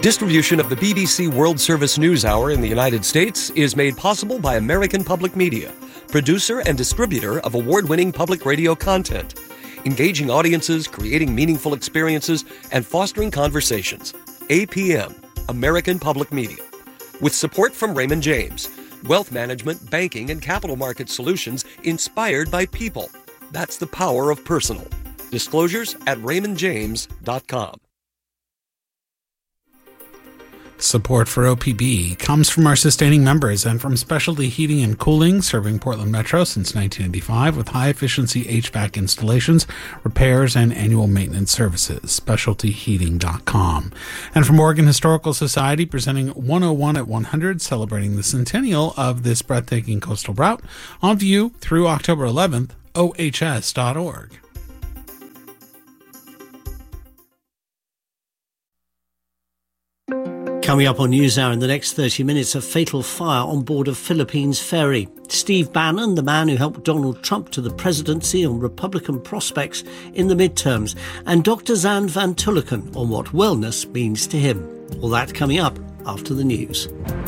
Distribution of the BBC World Service News Hour in the United States is made possible by American Public Media, producer and distributor of award-winning public radio content, engaging audiences, creating meaningful experiences, and fostering conversations. APM, American Public Media. With support from Raymond James, wealth management, banking, and capital market solutions inspired by people. That's the power of personal. Disclosures at raymondjames.com. Support for OPB comes from our sustaining members and from Specialty Heating and Cooling, serving Portland Metro since 1985 with high-efficiency HVAC installations, repairs, and annual maintenance services. SpecialtyHeating.com. And from Oregon Historical Society, presenting 101 at 100, celebrating the centennial of this breathtaking coastal route, on view through October 11th, ohs.org. Coming up on NewsHour in the next 30 minutes, a fatal fire on board a Philippines ferry. Steve Bannon, the man who helped Donald Trump to the presidency, on Republican prospects in the midterms. And Dr. Zan van Tulleken on what wellness means to him. All that coming up after the news.